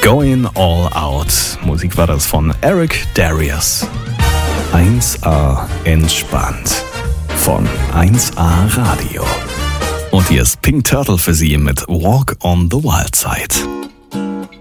Going All Out. Musik war das von Eric Darius. 1A entspannt von 1A Radio. Und hier ist Pink Turtle für Sie mit Walk on the Wild Side.